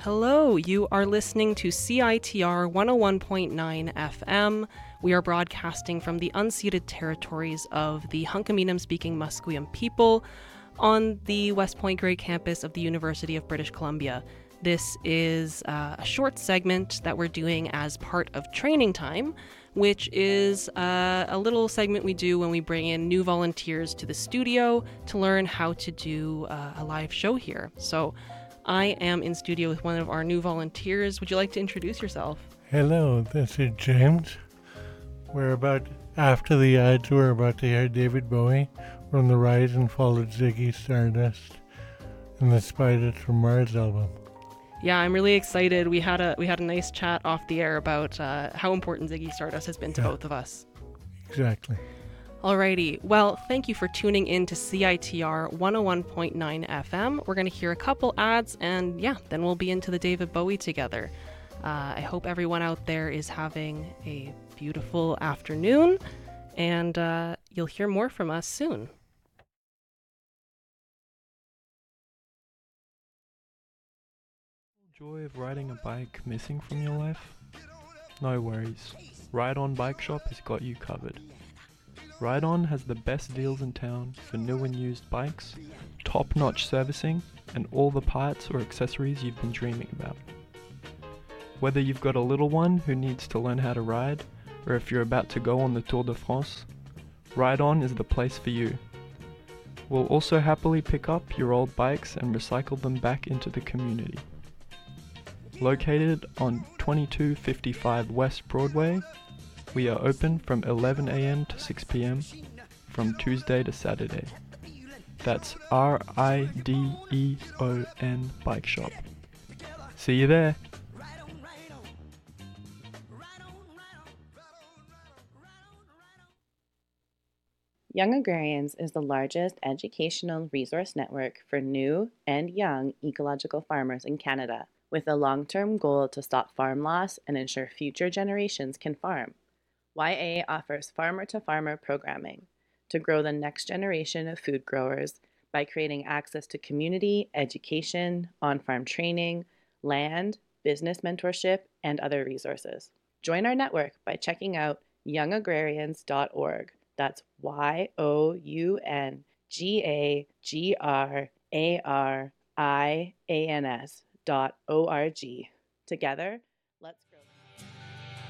Hello, you are listening to CITR 101.9 FM. We are broadcasting from the unceded territories of the Hunkaminam-speaking Musqueam people on the West Point Grey campus of the University of British Columbia. This is a short segment that we're doing as part of Training Time, which is a little segment we do when we bring in new volunteers to the studio to learn how to do a live show here. So I am in studio with one of our new volunteers. Would you like to introduce yourself? Hello, this is James. After the ads, we're about to hear David Bowie from the Rise and Fall of Ziggy Stardust and the Spiders from Mars album. Yeah, I'm really excited. We had a nice chat off the air about how important Ziggy Stardust has been to both of us. Exactly. Alrighty, well, thank you for tuning in to CITR 101.9 FM. We're going to hear a couple ads and then we'll be into the David Bowie together. I hope everyone out there is having a beautiful afternoon and you'll hear more from us soon. Joy of riding a bike missing from your life? No worries. Ride On Bike Shop has got you covered. Ride On has the best deals in town for new and used bikes, top-notch servicing, and all the parts or accessories you've been dreaming about. Whether you've got a little one who needs to learn how to ride, or if you're about to go on the Tour de France, Ride On is the place for you. We'll also happily pick up your old bikes and recycle them back into the community. Located on 2255 West Broadway, we are open from 11 a.m. to 6 p.m. from Tuesday to Saturday. That's RIDEON Bike Shop. See you there! Young Agrarians is the largest educational resource network for new and young ecological farmers in Canada, with a long-term goal to stop farm loss and ensure future generations can farm. YA offers farmer-to-farmer programming to grow the next generation of food growers by creating access to community, education, on-farm training, land, business mentorship, and other resources. Join our network by checking out youngagrarians.org. That's YOUNGAGRARIANS.org. Together,